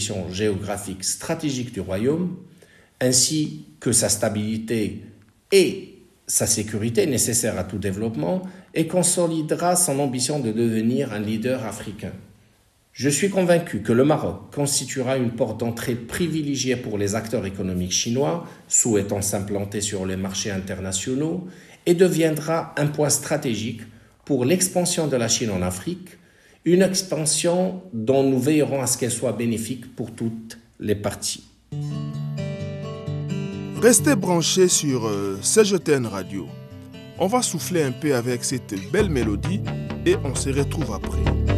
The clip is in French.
position géographique stratégique du royaume, ainsi que sa stabilité et sa sécurité nécessaires à tout développement, et consolidera son ambition de devenir un leader africain. Je suis convaincu que le Maroc constituera une porte d'entrée privilégiée pour les acteurs économiques chinois souhaitant s'implanter sur les marchés internationaux et deviendra un point stratégique pour l'expansion de la Chine en Afrique, une expansion dont nous veillerons à ce qu'elle soit bénéfique pour toutes les parties. Restez branchés sur CGTN Radio. On va souffler un peu avec cette belle mélodie et on se retrouve après.